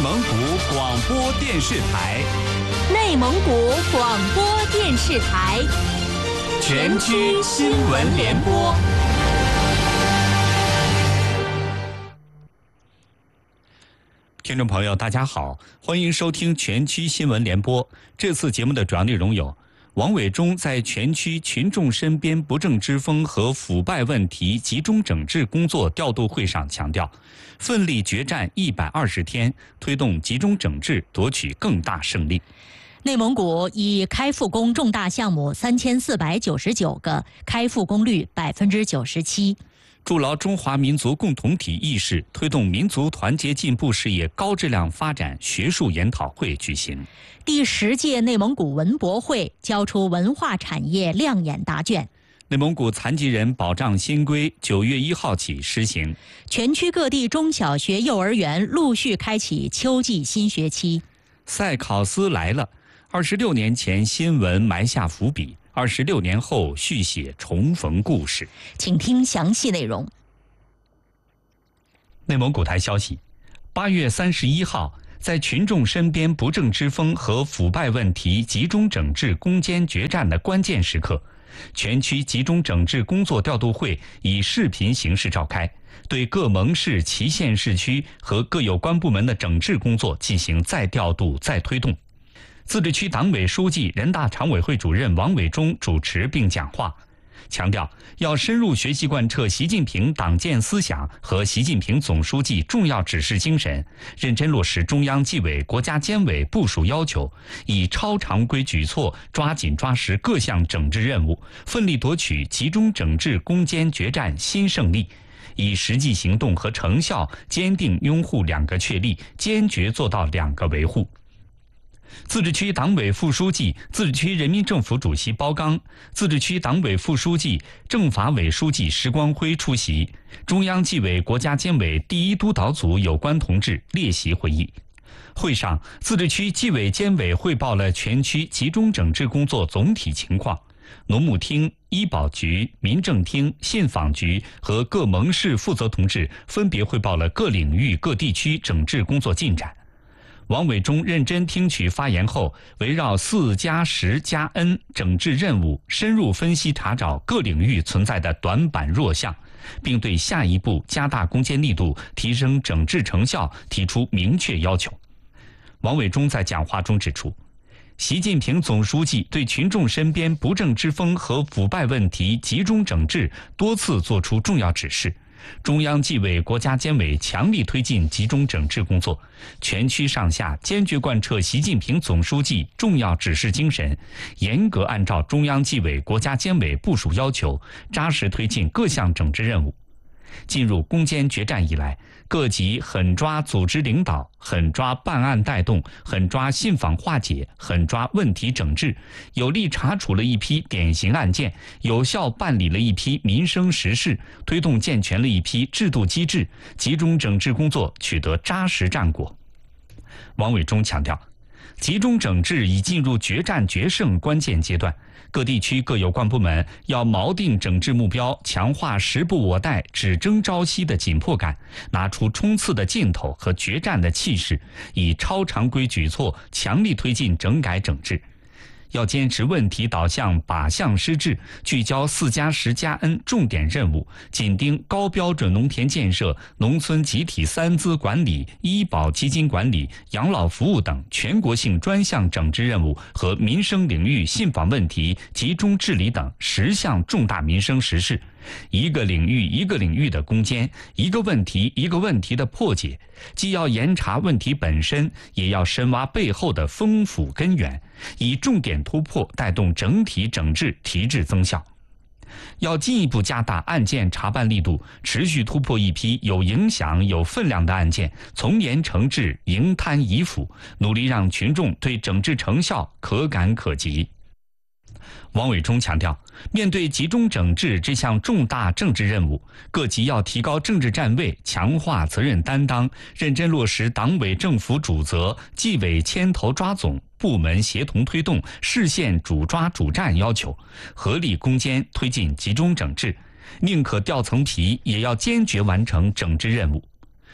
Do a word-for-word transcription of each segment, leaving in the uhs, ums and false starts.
蒙古广播电视台， 内蒙古广播电视台， 全区新闻联播。听众朋友，大家好，欢迎收听全区新闻联播。这次节目的主要内容有：王伟忠在全区群众身边不正之风和腐败问题集中整治工作调度会上强调，奋力决战一百二十天，推动集中整治夺取更大胜利。 内蒙古已开复工重大项目三千四百九十九个，开复工率百分之九十七。 筑牢中华民族共同体意识，推动民族团结进步事业高质量发展学术研讨会举行。 第十届内蒙古文博会交出文化产业亮眼答卷。 内蒙古残疾人保障新规九月一号起施行。 全区各地中小学、幼儿园陆续开启秋季新学期。 赛考斯来了，二十六年前新闻埋下伏笔。二十六年后续写重逢故事， 请听详细内容。 内蒙古台消息，八月三十一号，在群众身边不正之风和腐败问题集中整治攻坚决战的关键时刻，全区集中整治工作调度会以视频形式召开，对各盟市、旗县市区和各有关部门的整治工作进行再调度、再推动。自治区党委书记、人大常委会主任王伟忠主持并讲话，强调要深入学习贯彻习近平党建思想和习近平总书记重要指示精神，认真落实中央纪委、国家监委部署要求，以超常规举措抓紧抓实各项整治任务，奋力夺取集中整治攻坚决战新胜利，以实际行动和成效坚定拥护两个确立，坚决做到两个维护。自治区党委副书记、自治区人民政府主席包刚，自治区党委副书记、政法委书记石光辉出席，中央纪委国家监委第一督导组有关同志列席会议。会上，自治区纪委监委汇报了全区集中整治工作总体情况，农牧厅、医保局、民政厅、信访局和各盟市负责同志分别汇报了各领域各地区整治工作进展。王伟忠认真听取发言后，围绕四加十加 N 整治任务，深入分析查找各领域存在的短板弱项，并对下一步加大攻坚力度、提升整治成效提出明确要求。王伟忠在讲话中指出，习近平总书记对群众身边不正之风和腐败问题集中整治多次作出重要指示。中央纪委、国家监委强力推进集中整治工作，全区上下坚决贯彻习近平总书记重要指示精神，严格按照中央纪委、国家监委部署要求，扎实推进各项整治任务。进入攻坚决战以来，各级狠抓组织领导，狠抓办案带动，狠抓信访化解，狠抓问题整治，有力查处了一批典型案件，有效办理了一批民生实事，推动健全了一批制度机制，集中整治工作取得扎实战果。王伟忠强调，集中整治已进入决战决胜关键阶段，各地区各有关部门要锚定整治目标，强化时不我待、只争朝夕的紧迫感，拿出冲刺的劲头和决战的气势，以超常规举措强力推进整改整治。要坚持问题导向、靶向施治，聚焦四加十加 N 重点任务，紧盯高标准农田建设、农村集体三资管理、医保基金管理、养老服务等全国性专项整治任务和民生领域信访问题集中治理等十项重大民生实事，一个领域一个领域的攻坚，一个问题一个问题的破解，既要严查问题本身，也要深挖背后的风腐根源，以重点突破带动整体整治提质增效。要进一步加大案件查办力度，持续突破一批有影响、有分量的案件，从严惩治，迎贪移腐，努力让群众对整治成效可感可及。王伟忠强调，面对集中整治这项重大政治任务，各级要提高政治站位，强化责任担当，认真落实党委政府主责、纪委牵头抓总、部门协同推动、市县主抓主战要求，合力攻坚推进集中整治，宁可掉层皮，也要坚决完成整治任务。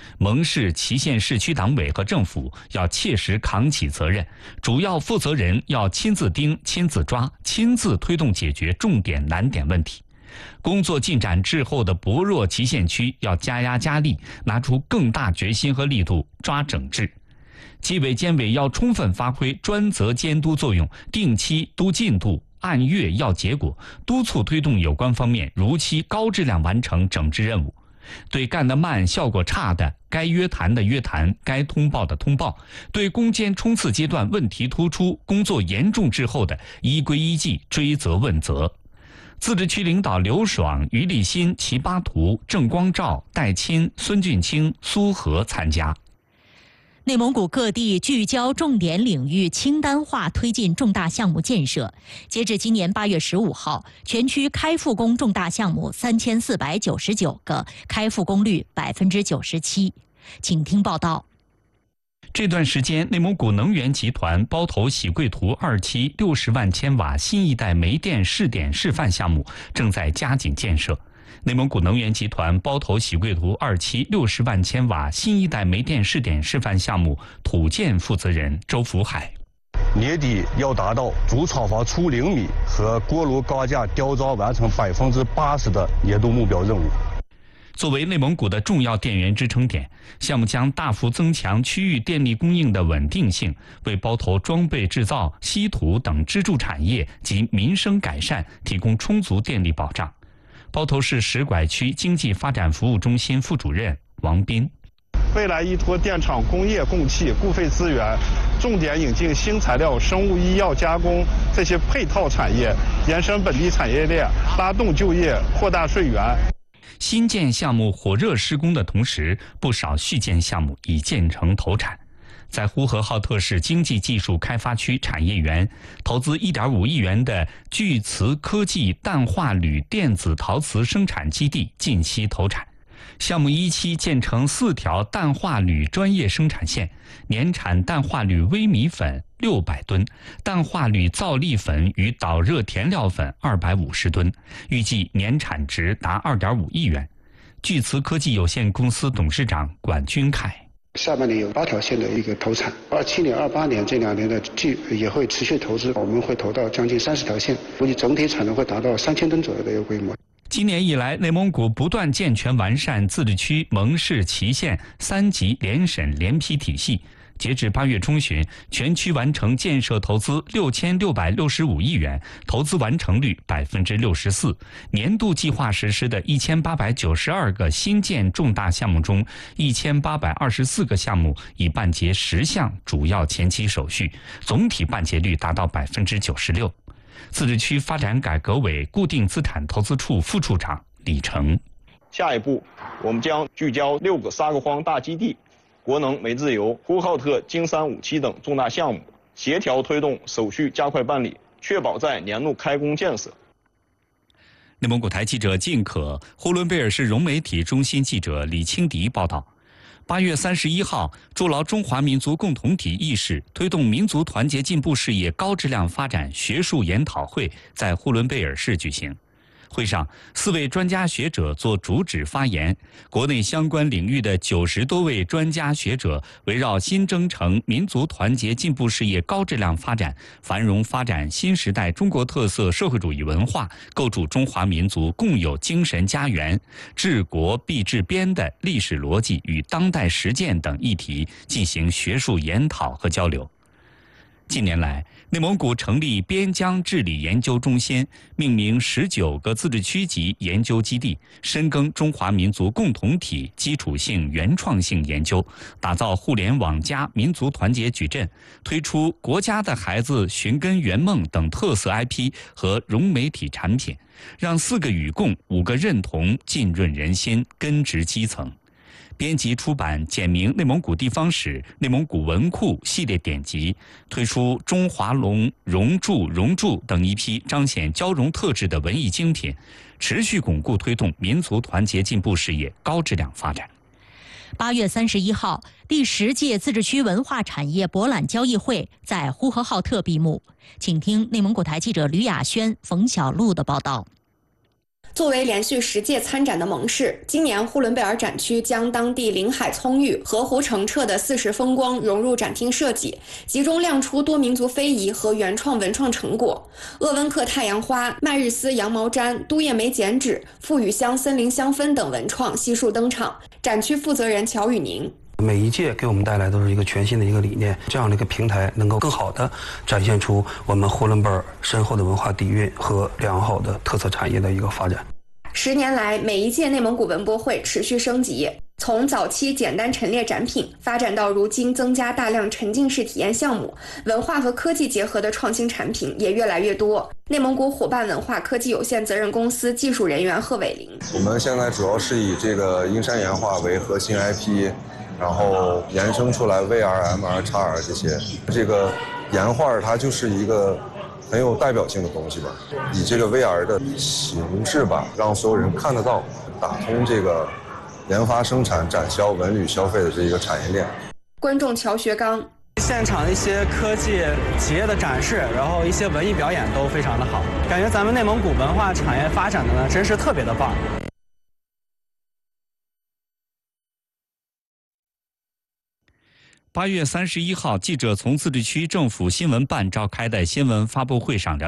蒙市、祁县市区党委和政府要切实扛起责任，主要负责人要亲自盯、亲自抓、亲自推动解决重点难点问题。工作进展滞后的薄弱祁县区要加压加力，拿出更大决心和力度抓整治。纪委监委要充分发挥专责监督作用，定期督进度，按月要结果，督促推动有关方面如期高质量完成整治任务。对干得慢、效果差的，该约谈的约谈，该通报的通报；对攻坚冲刺阶段问题突出、工作严重滞后的，依规依纪追责问责。自治区领导刘爽、于立新、齐巴图、郑光照、戴钦、孙俊清、苏和参加。 内蒙古各地聚焦重点领域清单化推进重大项目建设。截至今年八月十五号，全区开复工重大项目三千四百九十九个，开复工率百分之九十七。请听报道。 这段时间，内蒙古能源集团包头喜贵图二期六十万千瓦新一代煤电试点示范项目正在加紧建设。内蒙古能源集团包头喜贵图二期六十万千瓦新一代煤电试点示范项目土建负责人周福海： 年底要达到主厂房出零米和锅炉高架雕装完成百分之八十的年度目标任务。 作为内蒙古的重要电源支撑点，项目将大幅增强区域电力供应的稳定性，为包头装备制造、稀土等支柱产业及民生改善提供充足电力保障。包头市石拐区经济发展服务中心副主任王斌： 未来依托电厂工业供气、固废资源，重点引进新材料、生物医药加工这些配套产业，延伸本地产业链，拉动就业，扩大税源。 新建项目火热施工的同时，不少续建项目已建成投产。在呼和浩特市经济技术开发区产业园，投资一点五亿元的聚磁科技氮化铝电子陶瓷生产基地近期投产。项目一期建成四条氮化铝专业生产线，年产氮化铝微米粉六百吨，氮化铝皂粒粉与导热填料粉二百五十吨，预计年产值达二点五亿元。聚磁科技有限公司董事长管军凯： 下半年有八条线的一个投产，二七年、二八年这两年的剧也会持续投资，我们会投到将近三十条线，估计整体产能会达到三千吨左右的一个规模。 今年以来，内蒙古不断健全完善自治区、蒙市、祁县三级联审联批体系。截至八月中旬，全区完成建设投资六千六百六十五亿元，投资完成率百分之六十四。年度计划实施的一千八百九十二个新建重大项目中，一千八百二十四个项目已办结十项主要前期手续，总体办结率达到百分之九十六。自治区发展改革委固定资产投资处副处长李成： 下一步，我们将聚焦六个沙克荒大基地、国能煤自由、呼和浩特京三五期等重大项目，协调推动手续加快办理，确保在年度开工建设。 内蒙古台记者靳可、呼伦贝尔市融媒体中心记者李清迪报道。八月三十一号，筑牢中华民族共同体意识，推动民族团结进步事业高质量发展学术研讨会在呼伦贝尔市举行。会上，四位专家学者作主旨发言，国内相关领域的九十多位专家学者围绕新征程民族团结进步事业高质量发展、繁荣发展新时代中国特色社会主义文化，构筑中华民族共有精神家园、治国必治边的历史逻辑与当代实践等议题进行学术研讨和交流。近年来，内蒙古成立边疆治理研究中心，命名十九个自治区级研究基地，深耕中华民族共同体基础性原创性研究，打造互联网加民族团结矩阵，推出国家的孩子寻根圆梦等特色 I P 和融媒体产品，让四个与共、五个认同浸润人心，根植基层。编辑出版简明内蒙古地方史、内蒙古文库系列典籍，推出中华龙、融铸、融铸等一批彰显交融特质的文艺精品，持续巩固推动民族团结进步事业高质量发展。 八月三十一号，第十届自治区文化产业博览交易会在呼和浩特闭幕。请听内蒙古台记者吕亚轩、冯小璐的报道。 作为连续十届参展的盟市，今年呼伦贝尔展区将当地林海葱郁、河湖澄澈的四时风光融入展厅设计，集中亮出多民族非遗和原创文创成果。鄂温克太阳花、麦日斯羊毛毡、都叶梅剪纸、富语乡森林香氛等文创悉数登场。展区负责人乔宇宁。 每一届给我们带来都是一个全新的一个理念，这样的一个平台能够更好的展现出我们呼伦贝尔深厚的文化底蕴和良好的特色产业的一个发展。 十年来，每一届内蒙古文博会持续升级，从早期简单陈列展品，发展到如今增加大量沉浸式体验项目，文化和科技结合的创新产品也越来越多。内蒙古伙伴文化科技有限责任公司技术人员贺伟林： 我们现在主要是以这个阴山岩画为核心 I P， 然后延伸出来 V R、M R、X R 这些。这个岩画它就是一个很有代表性的东西吧，以这个 V R 的形式吧，让所有人看得到，打通这个研发、生产、展销、文旅、消费的这一个产业链。 观众乔学刚： 现场的一些科技企业的展示，然后一些文艺表演都非常的好，感觉咱们内蒙古文化产业发展的呢，真是特别的棒。 八月三十一号，记者从自治区政府新闻办召开的新闻发布会上了